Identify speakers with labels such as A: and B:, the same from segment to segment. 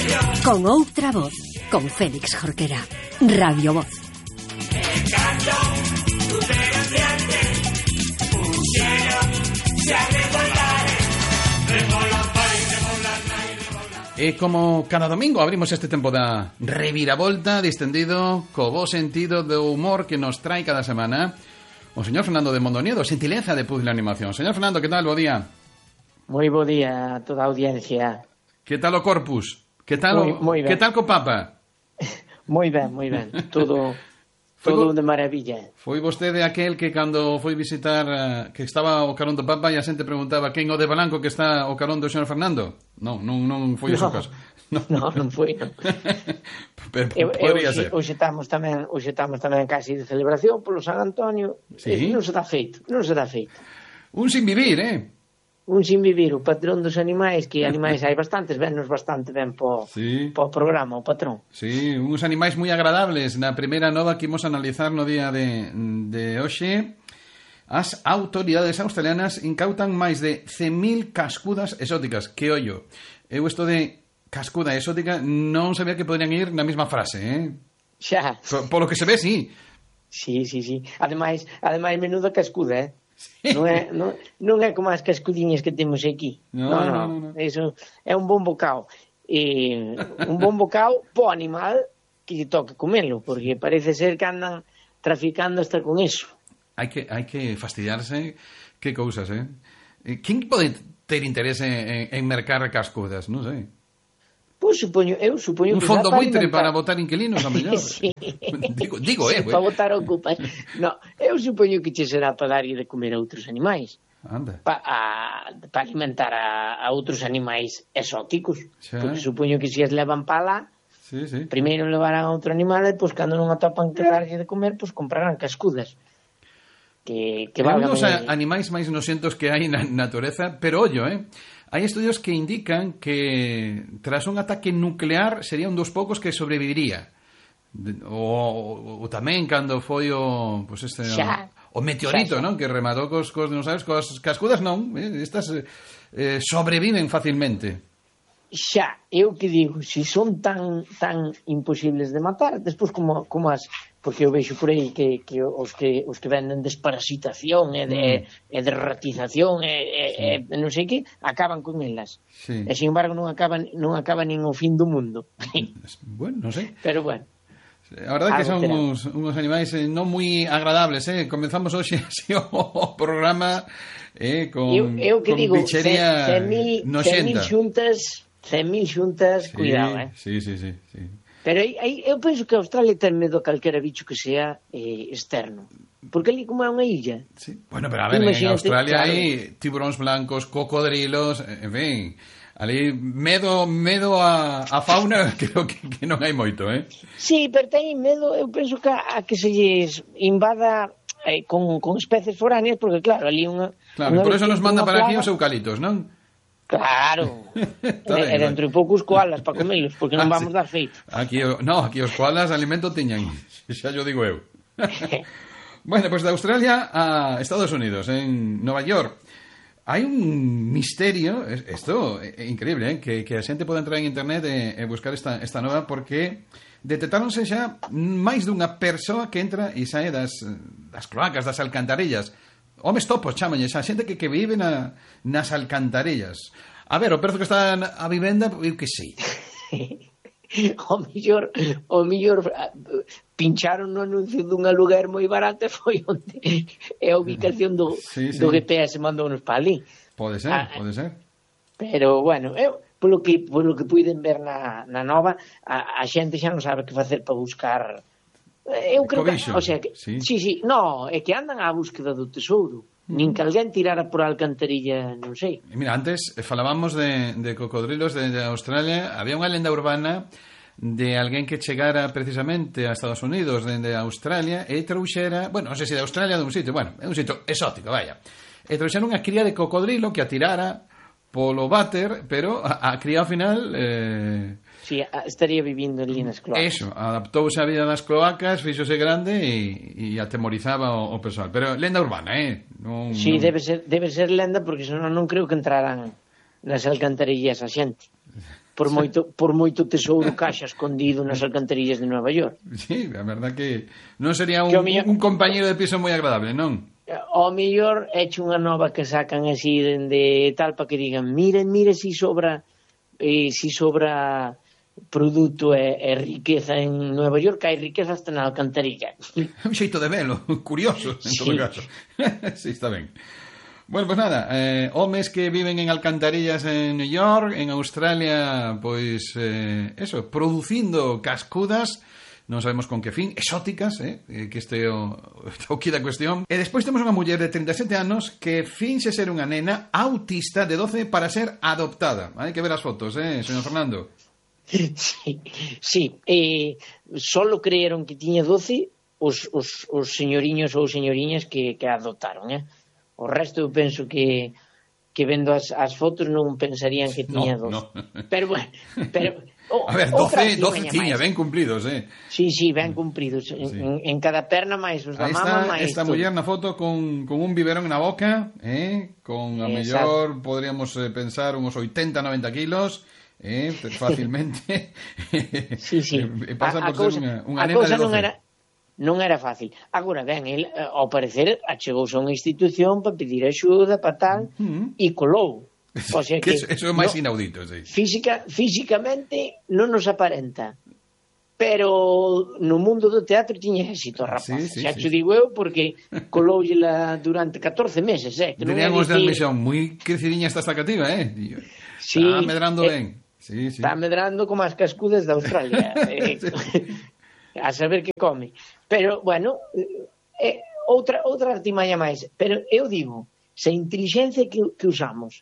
A: Con outra voz, con Félix Jorquera. Radio Voz.
B: E como cada domingo abrimos este tempo da reviravolta distendido co bo sentido do humor que nos trae cada semana o señor Fernando de Mondoñedo, xentileza de Puzzle Animación. Señor Fernando, que tal? Bo día.
C: Moi bo día a toda a audiencia.
B: Que tal o Corpus? Que tal
C: moi ben.
B: Que tal co Papa?
C: Moi ben. Todo de maravilla.
B: Foi vostede aquel que cando foi visitar que estaba o carón do Papa e a xente preguntaba quen o de Balanco que está o carón do señor Fernando? Non foi ese o caso.
C: Non foi, non.
B: Pero podría ser.
C: Hoxe estamos tamén casi de celebración polo San Antonio.
B: Sí.
C: Non se dá feito.
B: Un sin vivir,
C: Un sin vivir, o patrón dos animais, que animais hai bastantes, vennos bastante ben po programa, o patrón.
B: Sí, uns animais moi agradables. Na primeira nova que imos analizar no día de hoxe, as autoridades australianas incautan máis de 100.000 cascudas exóticas. Que ollo, eu isto de cascuda exótica non sabía que podrían ir na mesma frase,
C: Xa.
B: Polo que se ve, sí.
C: Sí. Ademais, menuda cascuda, Sí. Non é como as cascudiñas que temos aquí. Non. Eso é un bon bocao. Un bon bocao po animal que lle toca comelo, porque parece ser que andan traficando hasta con eso.
B: Hai que fastidiarse. Que cousas, Quen pode ter interese en mercar cascudas? Non sei.
C: Pois eu supoño
B: un fondo buitre para votar inquilinos, a mellor.
C: Sí.
B: Digo,
C: para votar ocupas. No, eu supoño que che será para darlle de comer a outros animais.
B: Anda.
C: Para alimentar a outros animais exóticos.
B: Xa.
C: Porque supoño que se as levan para lá,
B: sí.
C: primeiro levarán a outro animal e depois cando non atopan que darlle de comer, pois comprarán cascudas. Que
B: valgan os animais máis noxentos que hai na natureza, pero ollo, hai estudios que indican que tras un ataque nuclear sería un dos poucos que sobreviviría. O tamén cando foi o meteorito, non? Que rematou cos dinosaurios, cos cascudas non, estas sobreviven facilmente.
C: Xa, eu que digo, se son tan imposibles de matar, despois como as, porque eu vexo por aí que os que venden desparasitación e de ratización e non sei que, acaban con elas.
B: Sí.
C: E sin embargo non acaba nin o fin do mundo.
B: Bueno, non sei.
C: Pero bueno.
B: A verdade é que son uns animais non moi agradables, Comezamos hoxe así o programa con bichería noxenta.
C: 100.000 xuntas, cuidado,
B: Sí.
C: Pero eu penso que Australia ten medo a calquera bicho que sea externo. Porque ali como é unha illa.
B: Sí. Bueno, pero a ver, en Australia hai tiburóns blancos, cocodrilos, en fin. Ali medo a fauna creo que non hai moito,
C: Sí, pero ten medo, eu penso que a que se lles invada con especies foráneas, porque claro, ali unha...
B: Claro, por eso nos manda para aquí os eucalitos, non?
C: Claro. E dentro de poucos koalas para comelos, porque non vamos dar feito.
B: Aquí os koalas alimento tiñan, xa yo digo eu. Bueno, pues de Australia a Estados Unidos, en Nova York, hai un misterio, isto é increíble, que a xente pode entrar en internet e buscar esta nova, porque detectáronse xa máis dunha persoa que entra e sae das cloacas, das alcantarillas. Homes topos, chámanlle, xa xente que vive nas alcantarillas. A ver, o prezo que está a vivenda, eu que sei.
C: O mellor pincharon no anuncio dun aluguer moi barato e foi onde é a ubicación do GPS mandounos para ali.
B: Pode ser.
C: Pero, bueno, eu polo que puiden ver na nova, a xente xa non sabe que facer para buscar. Eu creo que, o sea, sí, no, é que andan á búsqueda do tesouro. Nin que alguén tirara por a alcantarilla, non sei.
B: Mira, antes falábamos de cocodrilos de Australia. Había unha lenda urbana de alguén que chegara precisamente a Estados Unidos dende Australia e trouxera, bueno, non sei se de Australia de un sitio, bueno, é un sitio exótico, vaya. E trouxera unha cría de cocodrilo que a tirara polo váter, pero a cría ao final...
C: Sí, estaría vivindo ali nas cloacas.
B: Eso, adaptouse a vida das cloacas, fíxose grande e atemorizaba o persoal. Pero lenda urbana,
C: Sí, debe ser lenda, porque senón non creo que entraran nas alcantarillas a xente. por moito tesouro caxa escondido nas alcantarillas de Nova York.
B: Sí, a verdad que non sería un compañeiro de piso moi agradable, non?
C: Ao mellor eche unha nova que sacan así de tal para que digan mire si sobra produto e riqueza en Nova York, hai riqueza hasta na alcantarilla.
B: Un xeito de velo, curioso, en todo caso. Sí, está ben. Bueno, pues nada, homes que viven en alcantarillas en New York, en Australia, pois, eso, producindo cascudas, non sabemos con que fin, exóticas, que este o que da cuestión. E despois temos unha muller de 37 anos que finxe ser unha nena autista de 12 para ser adoptada. Hai que ver as fotos, señor Fernando.
C: Sí. Solo creeron que tiña 12 os señoriños ou señoriñas que adoptaron, O resto eu penso que vendo as fotos non pensarían que tiña 12. No. Pero bueno,
B: a ver, 12 tiña, ben cumplidos,
C: Sí, ben cumplidos. Sí. En cada perna máis os da mama, máis
B: esta muller na foto con un biberón na boca, con a mellor podríamos pensar uns 80-90 kilos, facilmente.
C: Sí.
B: Pasa por ser unha nena de 12.
C: Non era fácil. Agora, ben, el, ao parecer, achegouse a unha institución para pedir axuda, para tal, e colou. O sea
B: que eso é máis inaudito, sí.
C: Físicamente non nos aparenta. Pero no mundo do teatro tiña éxito, rapaz. Xa te digo eu, porque coloulla durante 14 meses, que non
B: diríamos de admisión, moi crecidiña esta cativa,
C: Sí.
B: Está medrando ben. Sí.
C: Está medrando como as cascudas de Australia. A saber que come. Pero, bueno, outra artimaña máis. Pero eu digo, se a inteligencia que usamos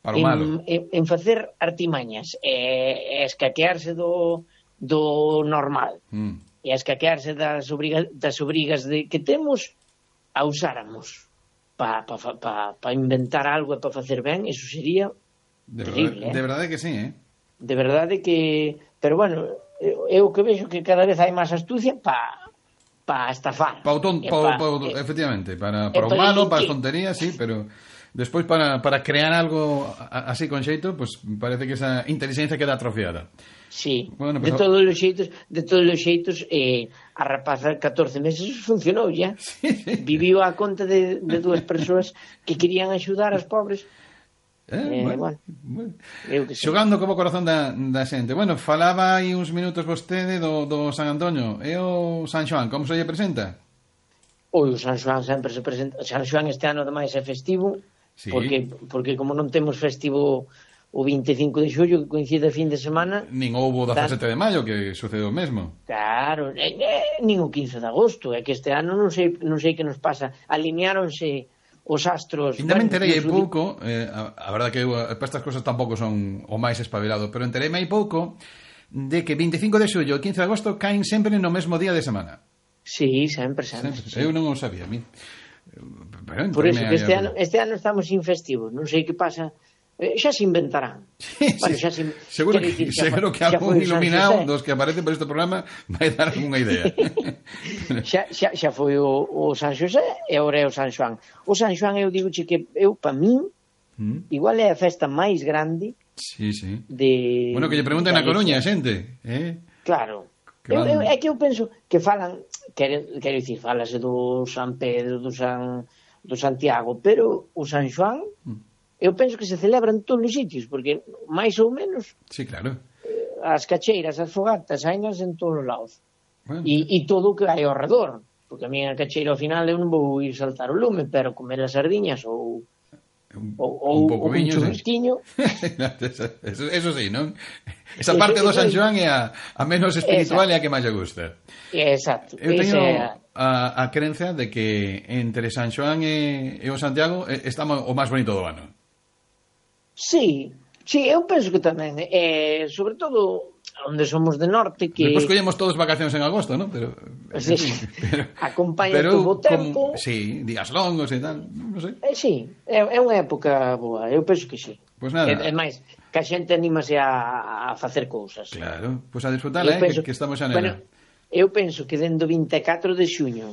C: en facer artimañas e escaquearse do normal e escaquearse das obrigas que temos, a usáramos para inventar algo e para facer ben, eso sería terrible.
B: De verdade que sí,
C: De verdade que... Pero, bueno, eu que vexo que cada vez hai máis astucia para estafar.
B: Efectivamente, para o malo, para as tonterías, sí, pero despois para crear algo así con xeito, pues parece que esa inteligencia queda atrofiada.
C: Sí, bueno, pues, de todos os xeitos a rapaza 14 meses funcionou ya. Sí. Viviu a conta de dúas persoas que querían axudar as pobres.
B: Bueno. Xogando como corazón da xente. Bueno, falaba aí uns minutos vostede do San Antonio. E o San Xoán, como se lle presenta?
C: O San Xoán sempre se presenta. O San Xoán este ano ademais é festivo, sí. porque como non temos festivo o 25 de xullo, que coincide fin de semana,
B: nin houbo 17 de maio, que sucede o mesmo.
C: Claro, nin o 15 de agosto. É que este ano non sei que nos pasa. Alineáronse os astros...
B: Ainda me enterei hai pouco, a verdade que para estas cosas tampouco son o máis espabilado, pero entereime hai pouco de que 25 de xullo e 15 de agosto caen sempre no mesmo día de semana.
C: Sí, sempre. Sí.
B: Eu non o sabía, a mí.
C: Por eso que este ano estamos sin festivos, non sei que pasa... xa se inventarán.
B: Sí, bueno, seguro que algún iluminado dos que aparecen por este programa vai dar algunha idea.
C: xa foi o San Xosé e agora é o San Xoán. O San Xoán eu digo que para min igual é a festa máis grande.
B: Sí.
C: Bueno,
B: que lle pregunten na Coruña, xente,
C: Claro. É que eu penso que falan, quero dicir, falase do San Pedro, do Santiago, pero o San Xoán eu penso que se celebra en todos os sitios, porque máis ou menos
B: sí, claro.
C: As cacheiras, as fogatas, hainas en todos os lados. Bueno. E todo o que hai ao redor, porque a minha cacheira ao final eu non vou ir saltar o lume, pero comer as sardiñas ou un churrasquiño.
B: Eso sí, non? Esa parte do San Xoán é a menos espiritual e a que máis lle gusta.
C: Exacto.
B: Eu teño a creencia de que entre San Xoán e o Santiago está o máis bonito do ano.
C: Sí, eu penso que tamén, sobre todo onde somos de norte, que...
B: Depois collemos todos vacacións en agosto, non? Pero
C: acompaña todo o tempo.
B: Sí, días longos e tal, non sei.
C: Sí, é unha época boa, eu penso que sí.
B: Pois nada.
C: É máis, que a xente anímase a facer cousas.
B: Claro, pois a disfrutala, que estamos xa nela.
C: Bueno, eu penso que dende o 24 de xuño,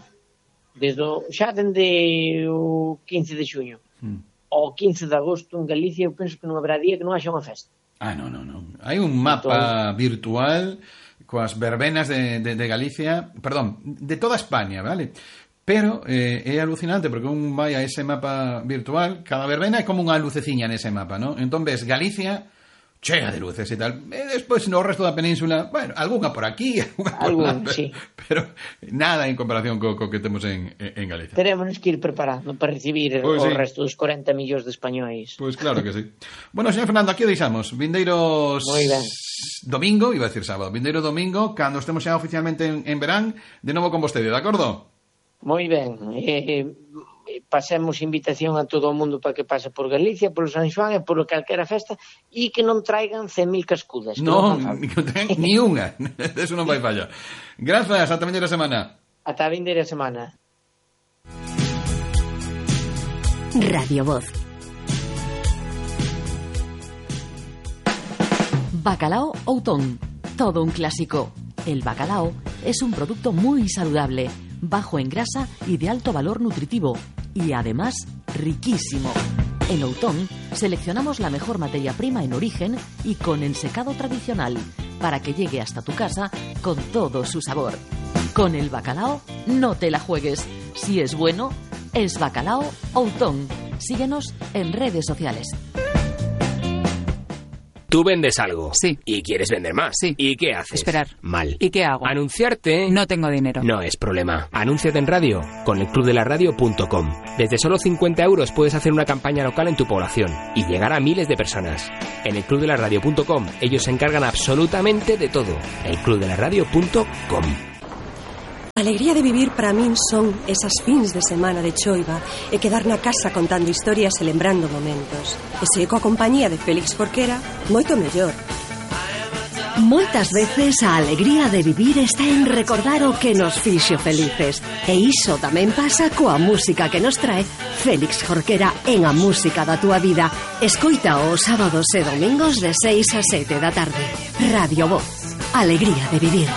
C: xa dende o 15 de xuño, ao 15 de agosto en Galicia, eu penso que non habrá día que non haxa unha festa.
B: Non. Hai un mapa virtual coas verbenas de Galicia, perdón, de toda España, vale? Pero é alucinante porque un vai a ese mapa virtual, cada verbena é como unha luceciña nese mapa, ¿no? Entón ves Galicia chea de luces e tal. E despois no resto da península, bueno, algunha por aquí, algunha por lá, sí. Pero nada en comparación co que temos en Galicia.
C: Teremos que ir preparando para recibir o resto dos 40 millóns de españois.
B: Pois claro que sí. Bueno, señor Fernando, aquí o deixamos. Vindeiros domingo, iba a decir sábado, vindeiro domingo, cando estemos xa oficialmente en verán, de novo con vostede, de acordo?
C: Moi ben. Pasemos invitación a todo o mundo para que pase por Galicia, por San Xoán e por calquera festa, e que non traigan 100.000 cascudas.
B: Non traigan ni unha. Eso non vai fallar. Grazas, ata vindeira semana.
C: Ata vindeira semana.
A: Radio Voz. Bacalao Outón. Todo un clásico. El bacalao es un producto muy saludable, bajo en grasa y de alto valor nutritivo, y además riquísimo. En Outón seleccionamos la mejor materia prima en origen y con ensecado tradicional para que llegue hasta tu casa con todo su sabor. Con el bacalao no te la juegues. Si es bueno, es Bacalao Outón. Síguenos en redes sociales.
D: Tú vendes algo.
E: Sí.
D: Y quieres vender más.
E: Sí.
D: ¿Y qué haces?
E: Esperar.
D: Mal.
E: ¿Y qué hago?
D: Anunciarte.
E: No tengo dinero.
D: No es problema. Anúnciate en radio con elclubdelaradio.com. Desde solo 50 € puedes hacer una campaña local en tu población y llegar a miles de personas. En elclubdelaradio.com ellos se encargan absolutamente de todo. elclubdelaradio.com.
F: A alegría de vivir para min son esas fins de semana de choiva e quedar na casa contando historias e lembrando momentos. E se coa compañía de Félix Jorquera, moito mellor.
A: Moitas veces a alegría de vivir está en recordar o que nos fixo felices. E iso tamén pasa coa música que nos trae Félix Jorquera en A Música da Túa Vida. Escoita os sábados e domingos de 6 a 7 da tarde. Radio Voz. Alegría de vivir.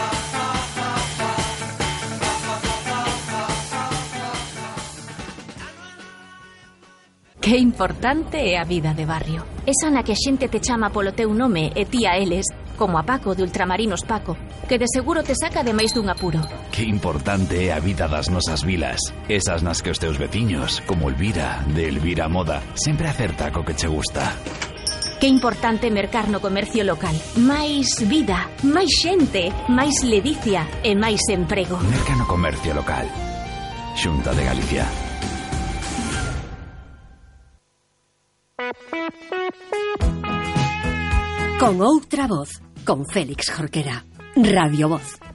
G: Que importante é a vida de barrio. Esa na que a xente te chama polo teu nome e ti a eles, como a Paco de Ultramarinos Paco, que de seguro te saca de máis dun apuro.
H: Que importante é a vida das nosas vilas. Esas nas que os teus veciños, como Elvira, de Elvira Moda, sempre acerta co que che gusta.
G: Que importante mercar no comercio local. Máis vida, máis xente, máis ledicia e máis emprego.
H: Merca no comercio local. Xunta de Galicia.
A: Con outra voz, con Félix Jorquera. Radio Voz.